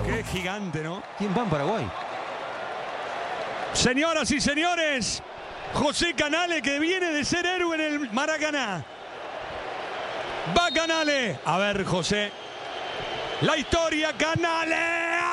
Qué gigante, ¿no? ¿Quién va en Paraguay? Señoras y señores, José Canale, que viene de ser héroe en el Maracaná. Va Canale. A ver, José. La historia, Canale.